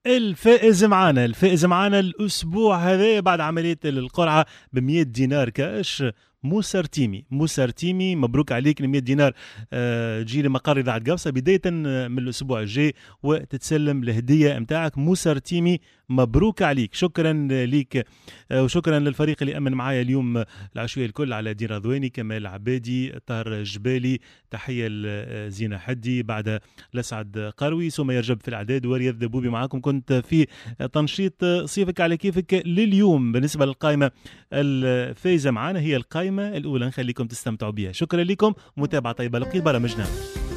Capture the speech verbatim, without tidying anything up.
الفائز معانا الفائز معانا الأسبوع هذا بعد عملية القرعة بمية دينار كاش موسى رتيمي. موسى رتيمي مبروك عليك مية دينار. آه جي لمقر إذاعة قبصة بداية من الأسبوع الجاي وتتسلم الهدية متاعك. موسى رتيمي مبروك عليك. شكرا ليك آه وشكرا للفريق اللي أمن معايا اليوم العشوائي الكل على دين رضواني، كمال عبادي، طاهر جبالي، تحية لزينة حدي، بعد لسعد قروي، سمية رجب في الإعداد، ورياض دبوبي معاكم. كنت في تنشيط صيفك على كيفك لليوم. بالنسبة للقائمة الفائزة معانا هي القائمة الأولى، نخليكم تستمتعوا بها. شكرا لكم، متابعة طيبة لبقية برامجنا.